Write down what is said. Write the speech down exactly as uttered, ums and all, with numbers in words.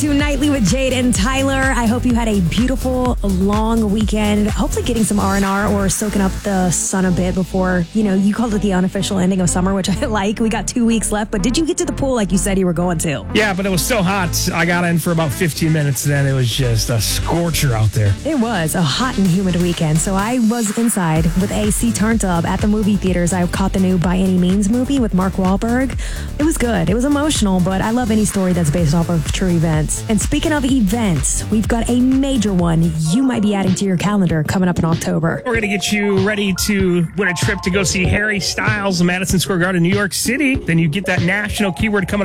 To Nightly with Jade and Tyler. I hope you had a beautiful, long weekend. Hopefully getting some R and R or soaking up the sun a bit before, you know, you called it the unofficial ending of summer, which I like. We got two weeks left, but did you get to the pool like you said you were going to? Yeah, but it was so hot. I got in for about fifteen minutes, then it was just a scorcher out there. It was a hot and humid weekend, so I was inside with A C turned up at the movie theaters. I caught the new By Any Means movie with Mark Wahlberg. It was good. It was emotional, but I love any story that's based off of true events. And speaking of events, we've got a major one you might be adding to your calendar coming up in October. We're going to get you ready to win a trip to go see Harry Styles in Madison Square Garden, New York City. Then you get that national keyword coming